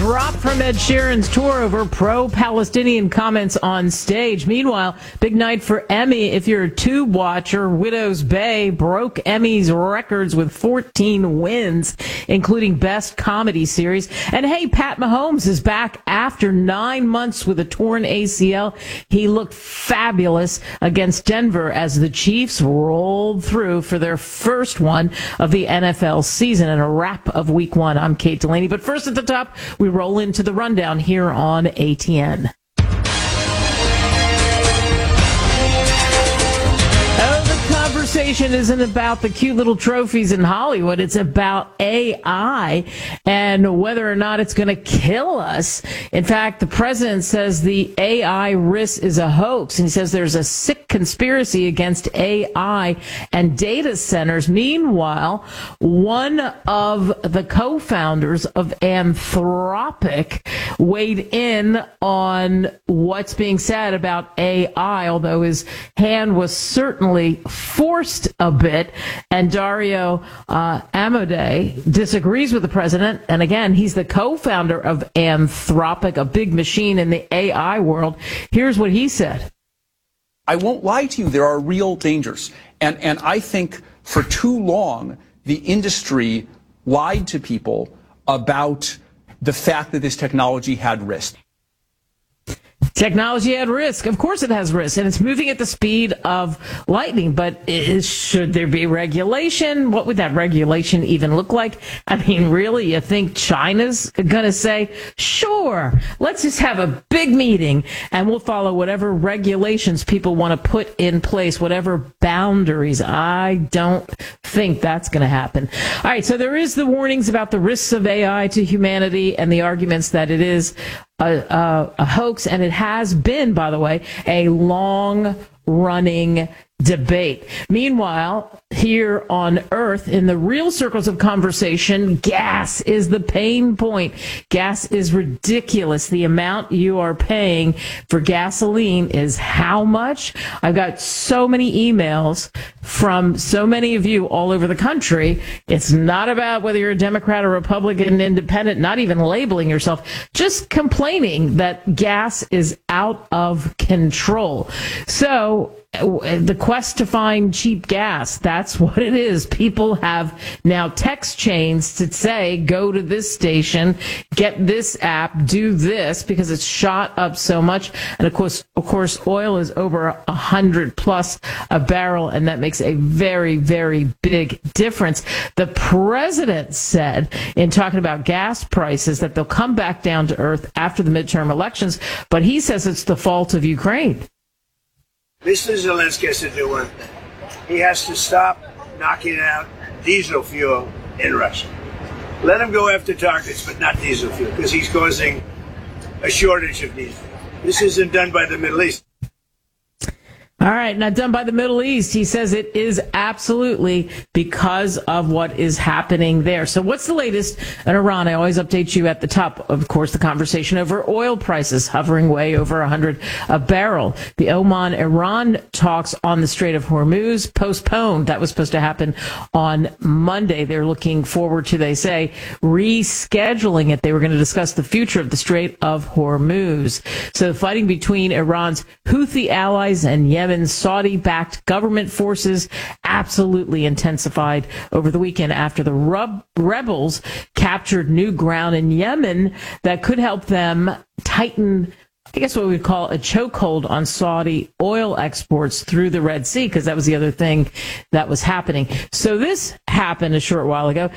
drop from Ed Sheeran's tour over pro-Palestinian comments on stage. Meanwhile, big night for Emmy. If you're a Tube watcher, Widow's Bay broke Emmy's records with 14 wins, including Best Comedy Series. And hey, Pat Mahomes is back after 9 months with a torn ACL. He looked fabulous against Denver as the Chiefs rolled through for their first one of the NFL season and a wrap of Week 1. I'm Kate Delaney. But first at the top, we roll into the rundown here on ATN. Conversation isn't about the cute little trophies in Hollywood. It's about AI and whether or not it's going to kill us. In fact, the president says the AI risk is a hoax, and he says there's a sick conspiracy against AI and data centers. Meanwhile, one of the co-founders of Anthropic weighed in on what's being said about AI, although his hand was certainly forced a bit, and Dario Amodei disagrees with the president. And again, he's the co-founder of Anthropic, a big machine in the AI world. Here's what he said. I won't lie to you, there are real dangers. And I think for too long, the industry lied to people about the fact that this technology had risk. Technology at risk. Of course it has risk, and it's moving at the speed of lightning. But should there be regulation? What would that regulation even look like? I mean, really, you think China's going to say, sure, let's just have a big meeting, and we'll follow whatever regulations people want to put in place, whatever boundaries? I don't think that's going to happen. All right, so there is the warnings about the risks of AI to humanity and the arguments that it is a hoax, and it has been, by the way, a long-running debate. Meanwhile, here on Earth, in the real circles of conversation, gas is the pain point. Gas is ridiculous. The amount you are paying for gasoline is how much? I've got so many emails from so many of you all over the country. It's not about whether you're a Democrat or Republican, independent, not even labeling yourself, just complaining that gas is out of control. So the quest to find cheap gas, that's what it is. People have now text chains to say, go to this station, get this app, do this, because it's shot up so much. And of course, oil is over 100 plus a barrel, and that makes a very, very big difference. The president said in talking about gas prices that they'll come back down to earth after the midterm elections, but he says it's the fault of Ukraine. Mr. Zelensky has to do one thing. He has to stop knocking out diesel fuel in Russia. Let him go after targets, but not diesel fuel, because he's causing a shortage of diesel. This isn't done by the Middle East. All right, not done by the Middle East. He says it is absolutely because of what is happening there. So what's the latest in Iran? I always update you at the top, of course, the conversation over oil prices hovering way over 100 a barrel. The Oman-Iran talks on the Strait of Hormuz postponed. That was supposed to happen on Monday. They're looking forward to, they say, rescheduling it. They were going to discuss the future of the Strait of Hormuz. So the fighting between Iran's Houthi allies and Yemen's Saudi-backed government forces absolutely intensified over the weekend after the rebels captured new ground in Yemen that could help them tighten, I guess what we would call a chokehold on Saudi oil exports through the Red Sea, because that was the other thing that was happening. So this happened a short while ago.